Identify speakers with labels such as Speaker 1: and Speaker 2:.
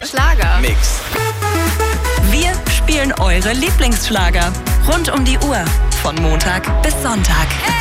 Speaker 1: Schlager-Mix.
Speaker 2: Wir spielen eure Lieblingsschlager rund um die Uhr von Montag bis Sonntag.